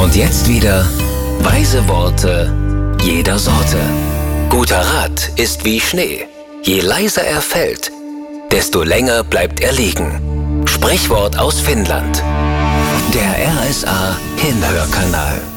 Und jetzt wieder weise Worte jeder Sorte. Guter Rat ist wie Schnee. Je leiser er fällt, desto länger bleibt er liegen. Sprichwort aus Finnland. Der RSA Hinhörkanal.